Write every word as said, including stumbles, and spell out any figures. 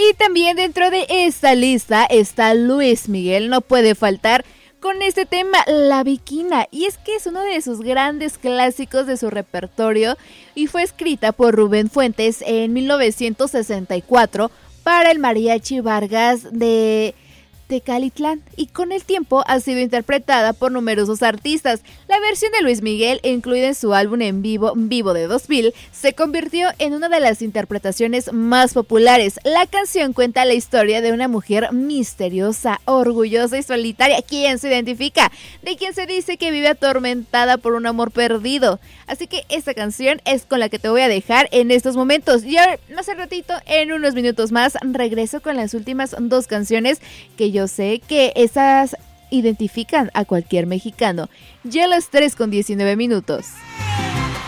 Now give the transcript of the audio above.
Y también dentro de esta lista está Luis Miguel, no puede faltar con este tema, La Bikina, y es que es uno de sus grandes clásicos de su repertorio y fue escrita por Rubén Fuentes en mil novecientos sesenta y cuatro para el Mariachi Vargas de Tecalitlán, y con el tiempo ha sido interpretada por numerosos artistas. La versión de Luis Miguel, incluida en su álbum en vivo, Vivo de dos mil, se convirtió en una de las interpretaciones más populares. La canción cuenta la historia de una mujer misteriosa, orgullosa y solitaria, quien se identifica, de quien se dice que vive atormentada por un amor perdido. Así que esta canción es con la que te voy a dejar en estos momentos. Y ahora, más al ratito, en unos minutos más, regreso con las últimas dos canciones que yo Yo sé que esas identifican a cualquier mexicano. Ya las tres con diecinueve minutos.